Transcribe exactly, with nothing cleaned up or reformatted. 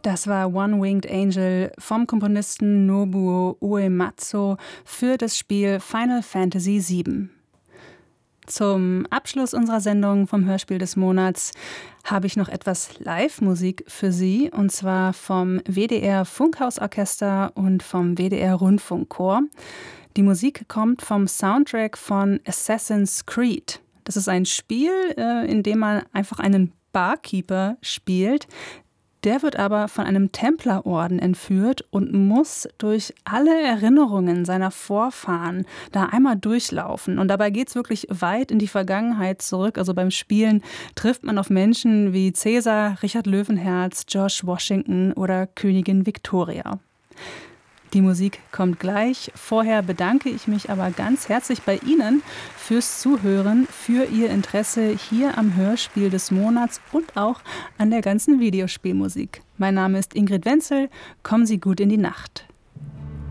Das war One-Winged Angel vom Komponisten Nobuo Uematsu für das Spiel Final Fantasy sieben. Zum Abschluss unserer Sendung vom Hörspiel des Monats habe ich noch etwas Live-Musik für Sie, und zwar vom W D R Funkhausorchester und vom W D R Rundfunkchor. Die Musik kommt vom Soundtrack von Assassin's Creed. Das ist ein Spiel, in dem man einfach einen Barkeeper spielt. Der wird aber von einem Templerorden entführt und muss durch alle Erinnerungen seiner Vorfahren da einmal durchlaufen. Und dabei geht es wirklich weit in die Vergangenheit zurück. Also beim Spielen trifft man auf Menschen wie Cäsar, Richard Löwenherz, George Washington oder Königin Victoria. Die Musik kommt gleich. Vorher bedanke ich mich aber ganz herzlich bei Ihnen fürs Zuhören, für Ihr Interesse hier am Hörspiel des Monats und auch an der ganzen Videospielmusik. Mein Name ist Ingrid Wenzel. Kommen Sie gut in die Nacht.